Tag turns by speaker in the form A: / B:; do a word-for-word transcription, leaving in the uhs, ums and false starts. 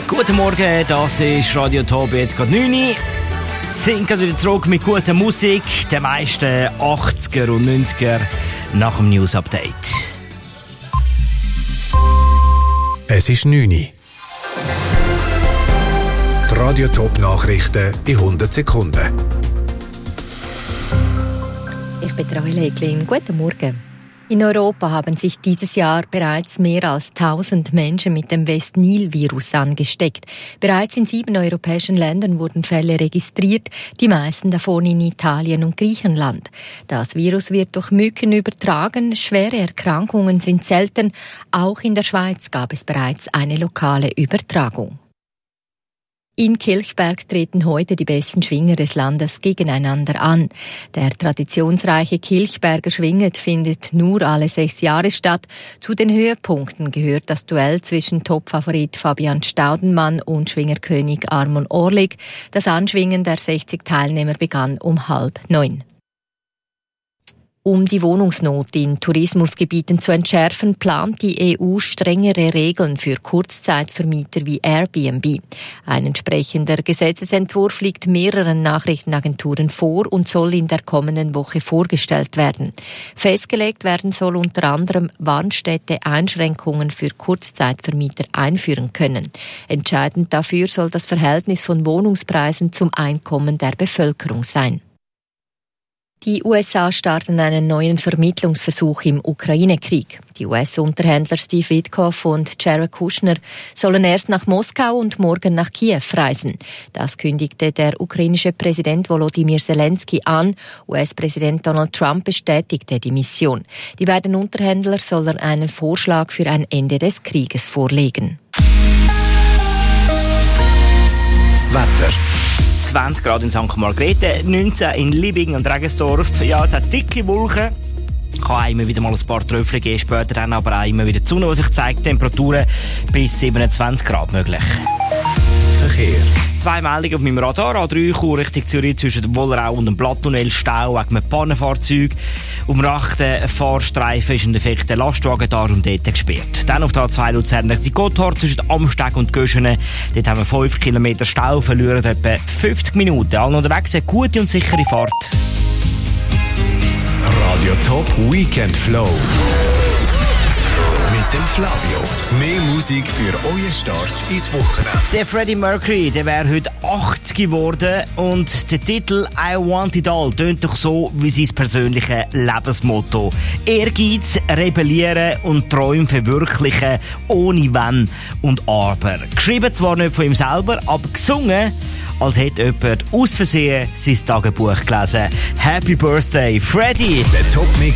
A: Guten Morgen, das ist Radio Top, jetzt gerade neun Uhr. Sind gerade wieder zurück mit guter Musik, den meisten achtziger und neunziger nach dem News Update.
B: Es ist neun Uhr. Die Radio Top Nachrichten in hundert Sekunden.
C: Ich bin Rahel Heglin. Guten Morgen. In Europa haben sich dieses Jahr bereits mehr als tausend Menschen mit dem West-Nil-Virus angesteckt. Bereits in sieben europäischen Ländern wurden Fälle registriert, die meisten davon in Italien und Griechenland. Das Virus wird durch Mücken übertragen, schwere Erkrankungen sind selten. Auch in der Schweiz gab es bereits eine lokale Übertragung. In Kilchberg treten heute die besten Schwinger des Landes gegeneinander an. Der traditionsreiche Kilchberger Schwinget findet nur alle sechs Jahre statt. Zu den Höhepunkten gehört das Duell zwischen Topfavorit Fabian Staudenmann und Schwingerkönig Armon Orlik. Das Anschwingen der sechzig Teilnehmer begann um halb neun. Um die Wohnungsnot in Tourismusgebieten zu entschärfen, plant die E U strengere Regeln für Kurzzeitvermieter wie Airbnb. Ein entsprechender Gesetzesentwurf liegt mehreren Nachrichtenagenturen vor und soll in der kommenden Woche vorgestellt werden. Festgelegt werden soll unter anderem, wann Städte Einschränkungen für Kurzzeitvermieter einführen können. Entscheidend dafür soll das Verhältnis von Wohnungspreisen zum Einkommen der Bevölkerung sein. Die U S A starten einen neuen Vermittlungsversuch im Ukraine-Krieg. Die U S-Unterhändler Steve Witkoff und Jared Kushner sollen erst nach Moskau und morgen nach Kiew reisen. Das kündigte der ukrainische Präsident Volodymyr Zelensky an. U S-Präsident Donald Trump bestätigte die Mission. Die beiden Unterhändler sollen einen Vorschlag für ein Ende des Krieges vorlegen.
B: Wetter.
A: zwanzig Grad in Sankt Margrethe, neunzehn in Libingen und Regensdorf. Ja, es hat dicke Wolken. Kann auch immer wieder mal ein paar Tröpfchen geben, später dann aber auch immer wieder die Sonne, die sich zeigt. Temperaturen bis siebenundzwanzig Grad möglich.
B: Verkehr.
A: Zwei Meldungen auf meinem Radar. A drei Chur Richtung Zürich zwischen dem Wollerau und dem Blatttunnel. Stau wegen einem Pannenfahrzeug. Auf dem rechten Fahrstreifen ist ein defekter Lastwagen da und dort gesperrt. Dann auf der A zwei Luzern die Gotthard zwischen Amsteg und Göschenen. Dort haben wir fünf Kilometer Stau, verlieren etwa fünfzig Minuten. Allen unterwegs eine gute und sichere Fahrt.
B: Radio Top Weekend Flow. Mit dem Flavio. Mehr Musik für euren Start ins Wochenende.
A: Der Freddie Mercury, der wäre heute achtzig geworden und der Titel «I Want It All» tönt doch so wie sein persönliches Lebensmotto. Ehrgeiz, rebellieren und Träume verwirklichen, ohne Wenn und Aber. Geschrieben zwar nicht von ihm selber, aber gesungen, als hätte jemand aus Versehen sein Tagebuch gelesen. Happy Birthday, Freddie!
B: Der Top Mix